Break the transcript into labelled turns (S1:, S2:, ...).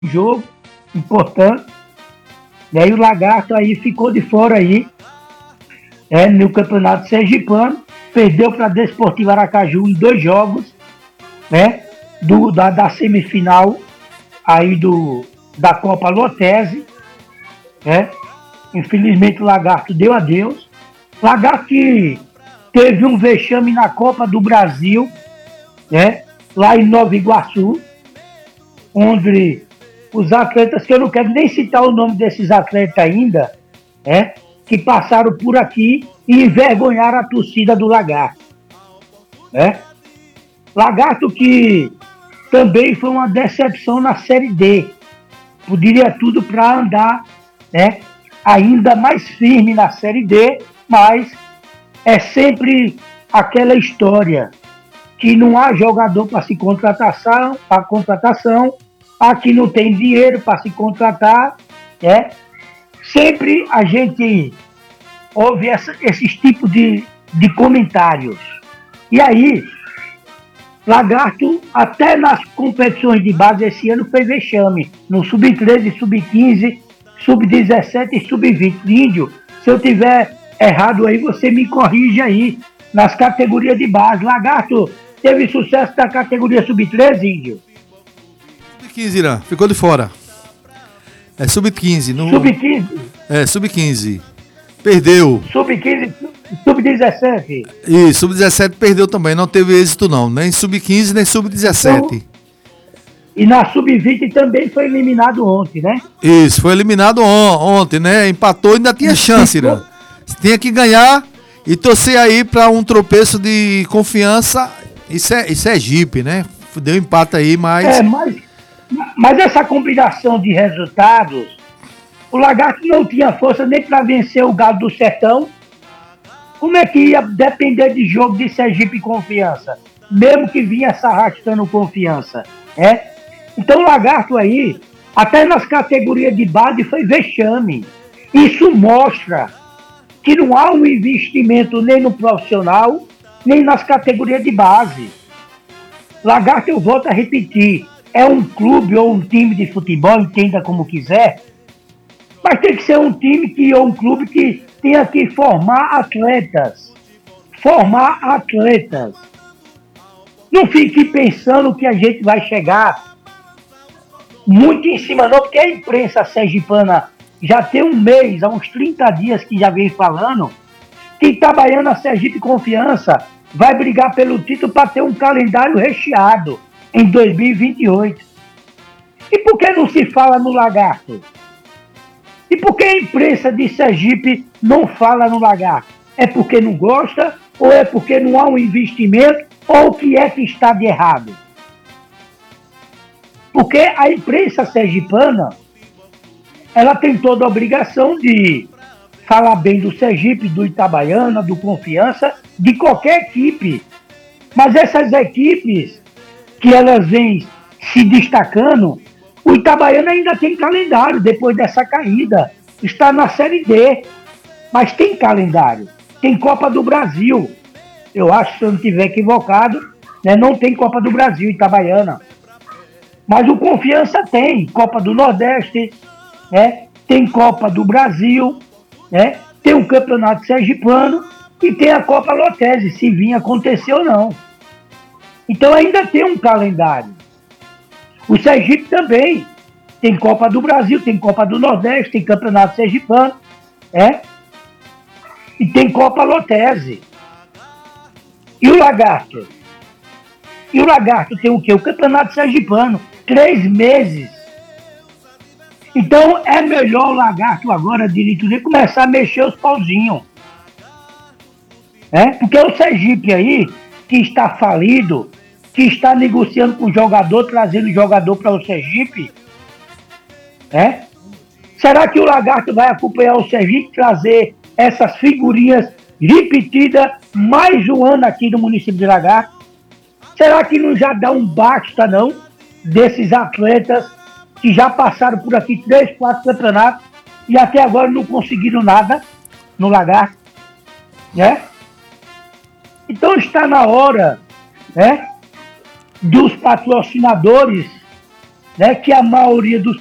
S1: jogo importante, né? E o Lagarto aí ficou de fora aí, no Campeonato Sergipano, perdeu para a Desportiva Aracaju em 2 jogos, né? Da semifinal aí da Copa Lotese, né? Infelizmente o Lagarto deu adeus. Lagarto que teve um vexame na Copa do Brasil, né? Lá em Nova Iguaçu, onde os atletas, que eu não quero nem citar o nome desses atletas ainda, né? Que passaram por aqui e envergonharam a torcida do Lagarto, né? Lagarto que também foi uma decepção na Série D. Poderia tudo para andar, né, ainda mais firme na Série D, mas é sempre aquela história que não há jogador para se contratação, aqui não tem dinheiro para se contratar, né? Sempre a gente ouve esses tipos de comentários. E aí, Lagarto, até nas competições de base esse ano, foi vexame. No Sub-13, Sub-15, Sub-17 e Sub-20. Índio, se eu tiver errado aí, você me corrige aí. Nas categorias de base. Lagarto teve sucesso na categoria Sub-13, Índio?
S2: Sub-15, Irã. Ficou de fora. É Sub-15.
S1: Sub-15?
S2: É, Sub-15. Perdeu.
S1: Sub-15, Sub-17?
S2: E Sub-17 perdeu também, não teve êxito não, nem Sub-15 nem Sub-17.
S1: Então, e na Sub-20 também foi eliminado ontem, né?
S2: Isso, foi eliminado ontem, né? Empatou e ainda tinha chance, Irã. Tinha que ganhar e torcer aí para um tropeço de Confiança e Sergipe, né? Deu empate aí, mas...
S1: Mas essa combinação de resultados, o Lagarto não tinha força nem para vencer o Galo do Sertão. Como é que ia depender de jogo de Sergipe e Confiança? Mesmo que vinha se arrastando Confiança, né? Então o Lagarto aí, até nas categorias de base, foi vexame. Isso mostra que não há um investimento nem no profissional, nem nas categorias de base. Lagarto, eu volto a repetir, é um clube ou um time de futebol, entenda como quiser, mas tem que ser um time ou um clube que tenha que formar atletas. Formar atletas. Não fique pensando que a gente vai chegar muito em cima, não, porque a imprensa sergipana já tem um mês, há uns 30 dias que já vem falando, que Itabaiana, Sergipe e Confiança vai brigar pelo título para ter um calendário recheado em 2028. E por que não se fala no Lagarto? E por que a imprensa de Sergipe não fala no Lagarto? É porque não gosta? Ou é porque não há um investimento? Ou o que é que está de errado? Porque a imprensa sergipana, ela tem toda a obrigação de falar bem do Sergipe, do Itabaiana, do Confiança, de qualquer equipe. Mas essas equipes que elas vêm se destacando, o Itabaiana ainda tem calendário depois dessa caída. Está na Série D, mas tem calendário. Tem Copa do Brasil. Eu acho, se eu não estiver equivocado, né, não tem Copa do Brasil, Itabaiana. Mas o Confiança tem Copa do Nordeste, né, tem Copa do Brasil, né, tem o Campeonato Sergipano e tem a Copa Lotese, se vir acontecer ou não. Então ainda tem um calendário. O Sergipe também tem Copa do Brasil, tem Copa do Nordeste, tem Campeonato Sergipano, e tem Copa Lotese. E o Lagarto? E o Lagarto tem o quê? O Campeonato Sergipano, 3 meses. Então é melhor o Lagarto agora, diretoria, começar a mexer os pauzinhos. Porque o Sergipe aí, que está falido, que está negociando com o jogador, trazendo jogador para o Sergipe, será que o Lagarto vai acompanhar o Sergipe, trazer essas figurinhas repetidas mais um ano aqui no município de Lagarto? Será que não já dá um basta, não, desses atletas que já passaram por aqui 3, 4 campeonatos e até agora não conseguiram nada no Lagarto? Então está na hora, dos patrocinadores, né, que a maioria dos